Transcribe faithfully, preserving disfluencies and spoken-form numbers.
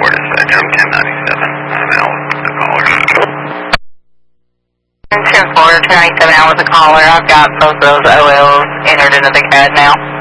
report is uh, Jim ten ninety-seven. I'm out with the caller. ten four, ten ninety-seven out with the caller. I've got both those O Ls entered into the C A D now.